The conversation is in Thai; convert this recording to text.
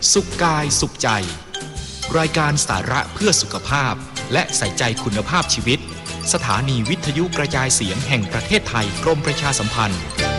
สุขกายสุขใจรายการสาระเพื่อสุขภาพและใส่ใจคุณภาพชีวิตสถานีวิทยุกระจายเสียงแห่งประเทศไทยกรมประชาสัมพันธ์